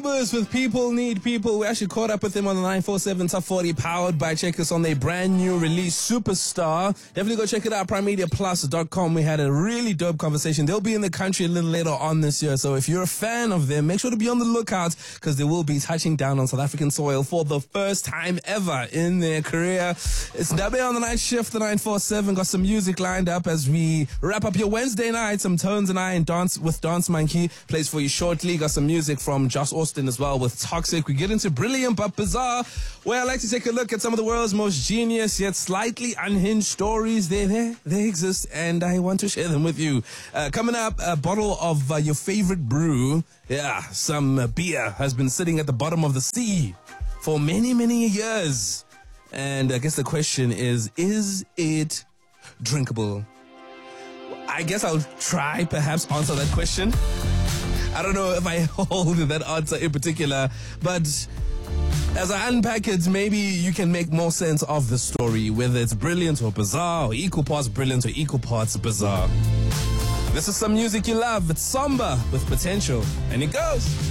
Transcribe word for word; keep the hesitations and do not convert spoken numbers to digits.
Neighbours with People Need People. We actually caught up with them on the nine four seven Top forty powered by Checkers on their brand new release, Superstar. Definitely go check it out, prime media plus dot com. We had a really dope conversation. They'll be in the country a little later on this year. So if you're a fan of them, make sure to be on the lookout because they will be touching down on South African soil for the first time ever in their career. It's Dabe on the night shift, the nine four seven. Got some music lined up as we wrap up your Wednesday night. Some Tones and I and Dance with Dance Monkey plays for you shortly. Got some music from Joss Austin as well with Toxic. We get into Brilliant but Bizarre, where I like to take a look at some of the world's most genius yet slightly unhinged stories. They're there, they exist, and I want to share them with you. Uh, coming up, a bottle of uh, your favorite brew. Yeah, some uh, beer has been sitting at the bottom of the sea for many, many years. And I guess the question is, is it drinkable? I guess I'll try perhaps answer that question. I don't know if I hold that answer in particular, but as I unpack it, maybe you can make more sense of the story, whether it's brilliant or bizarre, or equal parts brilliant or equal parts bizarre. This is some music you love. It's Samba with Potential, and it goes.